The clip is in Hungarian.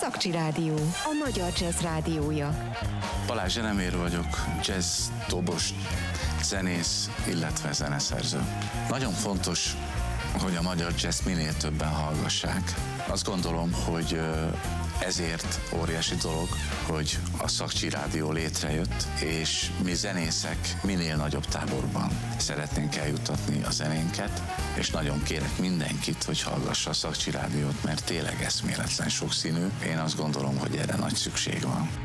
Szakcsi Rádió, a magyar jazz rádiója. Balázs Zseremér vagyok, jazz dobos, zenész, illetve zeneszerző. Nagyon fontos, hogy a magyar jazz minél többen hallgassák. Azt gondolom, hogy ezért óriási dolog, hogy a Szakcsi Rádió létrejött, és mi zenészek minél nagyobb táborban szeretnénk eljuttatni a zenénket, és nagyon kérek mindenkit, hogy hallgassa a Szakcsi Rádiót, mert tényleg eszméletlen sokszínű. Én azt gondolom, hogy erre nagy szükség van.